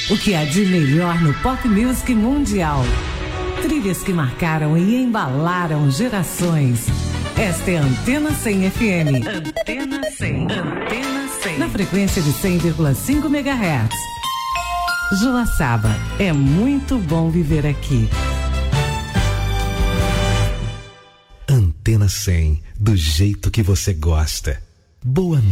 O que há de melhor no pop music mundial. Trilhas que marcaram e embalaram gerações. Esta é a Antena 100 FM. Antena 100. Antena 100. Na frequência de 100,5 MHz. Joaçaba, é muito bom viver aqui. Antena 100, do jeito que você gosta. Boa noite.